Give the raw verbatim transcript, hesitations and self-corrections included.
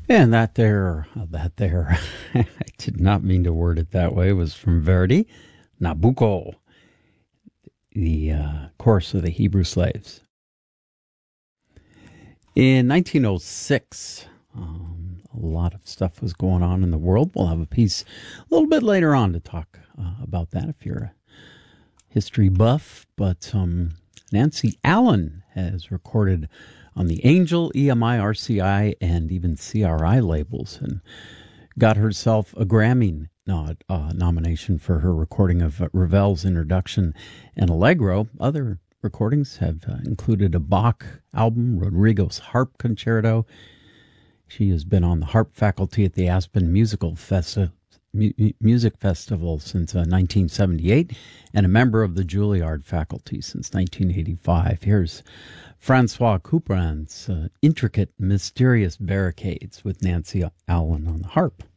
And that there, uh, that there, I did not mean to word it that way, was from Verdi, Nabucco, the uh, chorus of the Hebrew slaves. In nineteen oh six, um, a lot of stuff was going on in the world. We'll have a piece a little bit later on to talk uh, about that if you're a history buff. But um, Nancy Allen has recorded on the Angel, E M I, R C I, and even C R I labels, and got herself a Grammy nod, uh, nomination for her recording of uh, Ravel's Introduction and Allegro. Other recordings have uh, included a Bach album, Rodrigo's Harp Concerto. She has been on the harp faculty at the Aspen Musical Festi- Mu- Music Festival since uh, nineteen seventy-eight, and a member of the Juilliard faculty since nineteen eighty-five. Here's Francois Couperin's uh, Intricate Mysterious Barricades with Nancy Allen on the harp.